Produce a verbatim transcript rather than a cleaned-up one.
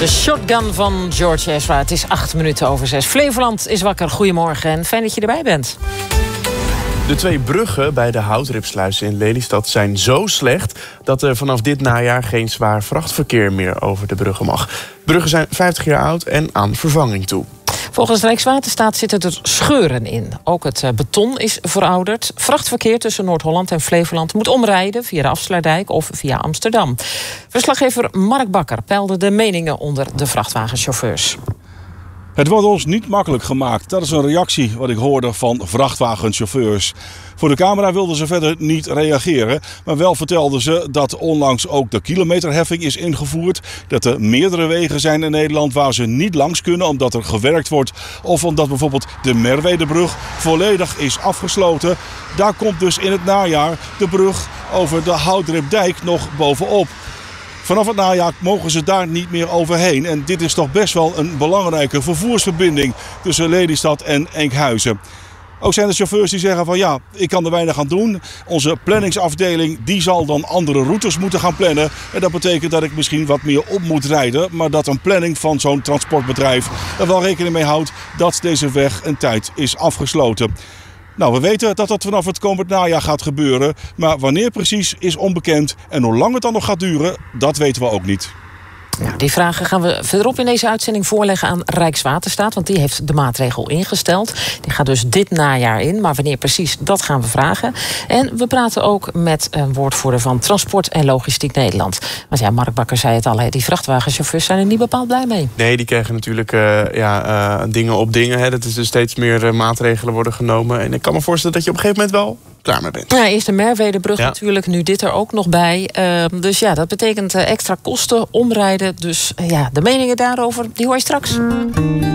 De shotgun van George Ezra. Het is acht minuten over zes. Flevoland is wakker. Goedemorgen en fijn dat je erbij bent. De twee bruggen bij de Houtripsluizen in Lelystad zijn zo slecht dat er vanaf dit najaar geen zwaar vrachtverkeer meer over de bruggen mag. Bruggen zijn vijftig jaar oud en aan vervanging toe. Volgens Rijkswaterstaat zitten er scheuren in. Ook het beton is verouderd. Vrachtverkeer tussen Noord-Holland en Flevoland moet omrijden via de Afsluitdijk of via Amsterdam. Verslaggever Mark Bakker peilde de meningen onder de vrachtwagenchauffeurs. Het wordt ons niet makkelijk gemaakt. Dat is een reactie wat ik hoorde van vrachtwagenchauffeurs. Voor de camera wilden ze verder niet reageren. Maar wel vertelden ze dat onlangs ook de kilometerheffing is ingevoerd. Dat er meerdere wegen zijn in Nederland waar ze niet langs kunnen omdat er gewerkt wordt. Of omdat bijvoorbeeld de Merwedebrug volledig is afgesloten. Daar komt dus in het najaar de brug over de Houtripdijk nog bovenop. Vanaf het najaar mogen ze daar niet meer overheen. En dit is toch best wel een belangrijke vervoersverbinding tussen Lelystad en Enkhuizen. Ook zijn er chauffeurs die zeggen van ja, ik kan er weinig aan doen. Onze planningsafdeling die zal dan andere routes moeten gaan plannen. En dat betekent dat ik misschien wat meer op moet rijden. Maar dat een planning van zo'n transportbedrijf er wel rekening mee houdt dat deze weg een tijd is afgesloten. Nou, we weten dat dat vanaf het komend najaar gaat gebeuren. Maar wanneer precies is onbekend. En hoe lang het dan nog gaat duren, dat weten we ook niet. Nou, die vragen gaan we verderop in deze uitzending voorleggen aan Rijkswaterstaat. Want die heeft de maatregel ingesteld. Die gaat dus dit najaar in. Maar wanneer precies, dat gaan we vragen. En we praten ook met een woordvoerder van Transport en Logistiek Nederland. Want ja, Mark Bakker zei het al, hè, die vrachtwagenchauffeurs zijn er niet bepaald blij mee. Nee, die krijgen natuurlijk uh, ja, uh, dingen op dingen. Hè. Dat is dus steeds meer uh, maatregelen worden genomen. En ik kan me voorstellen dat je op een gegeven moment wel klaar mee bent. Ja, eerst de Merwedebrug ja. natuurlijk, nu dit er ook nog bij. Uh, dus ja, dat betekent uh, extra kosten, omrijden. Dus uh, ja, de meningen daarover, die hoor je straks.